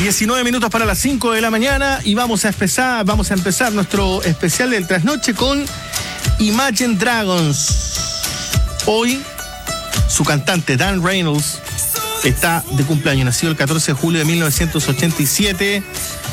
19 minutos para las 5 de la mañana y vamos a empezar nuestro especial del trasnoche con Imagine Dragons. Hoy su cantante Dan Reynolds está de cumpleaños, nacido el 14 de julio de 1987.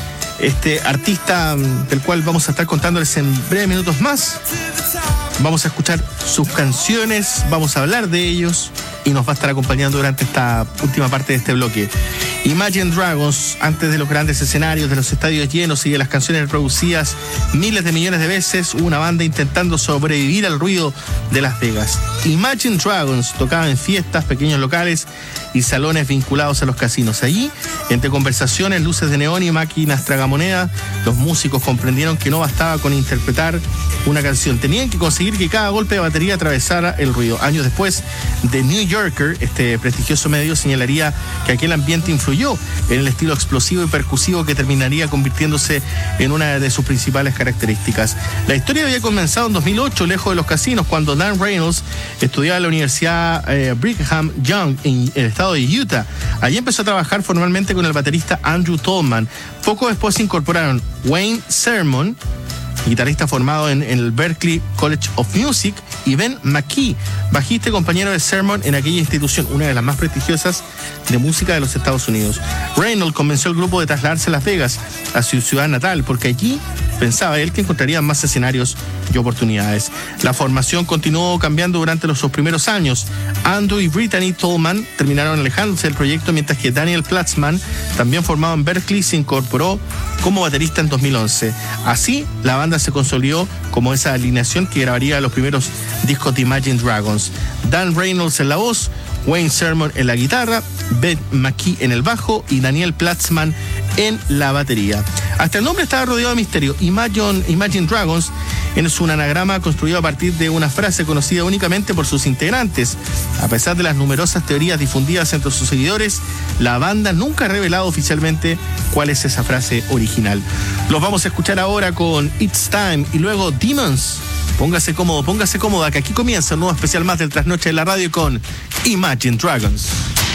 Este artista del cual vamos a estar contándoles en breves minutos más. Vamos a escuchar sus canciones, vamos a hablar de ellos y nos va a estar acompañando durante esta última parte de este bloque. Imagine Dragons, antes de los grandes escenarios, de los estadios llenos y de las canciones reproducidas miles de millones de veces, una banda intentando sobrevivir al ruido de Las Vegas. Imagine Dragons tocaba en fiestas, pequeños locales y salones vinculados a los casinos. Allí, entre conversaciones, luces de neón y máquinas tragamonedas, los músicos comprendieron que no bastaba con interpretar una canción. Tenían que conseguir que cada golpe de batería atravesara el ruido. Años después, The New Yorker, este prestigioso medio, señalaría que aquel ambiente influyó en el estilo explosivo y percusivo que terminaría convirtiéndose en una de sus principales características. La historia había comenzado en 2008, lejos de los casinos, cuando Dan Reynolds estudiaba en la Universidad Brigham Young en el estado de Utah. Allí empezó a trabajar formalmente con el baterista Andrew Tolman. Poco después se incorporaron Wayne Sermon, guitarrista formado en el Berklee College of Music, y Ben McKee, bajista y compañero de Sermon en aquella institución, una de las más prestigiosas de música de los Estados Unidos. Reynolds convenció al grupo de trasladarse a Las Vegas, a su ciudad natal, porque allí pensaba él que encontrarían más escenarios y oportunidades. La formación continuó cambiando durante sus primeros años. Andrew y Brittany Tolman terminaron alejándose del proyecto, mientras que Daniel Platzman, también formado en Berklee, se incorporó como baterista en 2011. Así, la banda se consolidó como esa alineación que grabaría los primeros discos de Imagine Dragons. Dan Reynolds en la voz, Wayne Sermon en la guitarra, Ben McKee en el bajo y Daniel Platzman en la batería. Hasta el nombre estaba rodeado de misterio. Imagine Dragons es un anagrama construido a partir de una frase conocida únicamente por sus integrantes. A pesar de las numerosas teorías difundidas entre sus seguidores, la banda nunca ha revelado oficialmente cuál es esa frase original. Los vamos a escuchar ahora con It's Time y luego Demons. Póngase cómodo, póngase cómoda, que aquí comienza un nuevo especial más del Trasnoche de la Radio con Imagine Dragons.